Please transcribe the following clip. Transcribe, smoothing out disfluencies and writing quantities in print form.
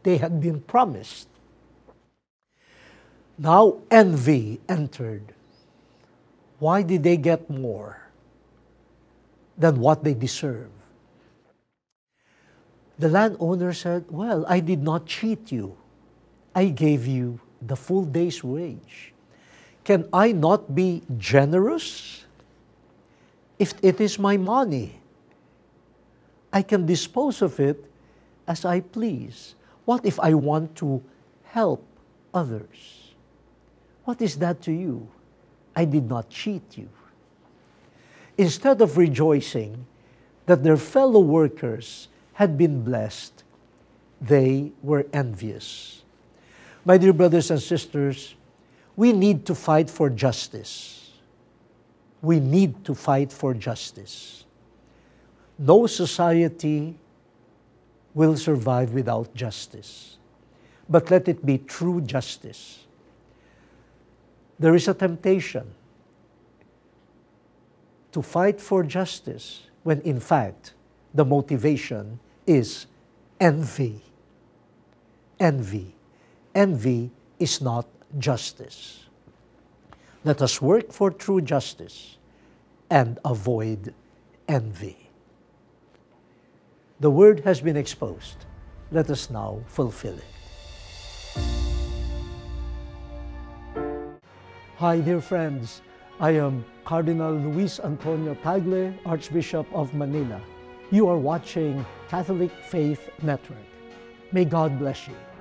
they had been promised. Now envy entered. Why did they get more than what they deserve? The landowner said, well, I did not cheat you. I gave you the full day's wage. Can I not be generous? If it is my money, I can dispose of it as I please. What if I want to help others? What is that to you? I did not cheat you. Instead of rejoicing that their fellow workers had been blessed, they were envious. My dear brothers and sisters, we need to fight for justice. We need to fight for justice. No society will survive without justice. But let it be true justice. There is a temptation to fight for justice when in fact the motivation is envy. Envy. Envy is not justice. Let us work for true justice and avoid envy. The word has been exposed. Let us now fulfill it. Hi, dear friends. I am Cardinal Luis Antonio Tagle, Archbishop of Manila. You are watching Catholic Faith Network. May God bless you.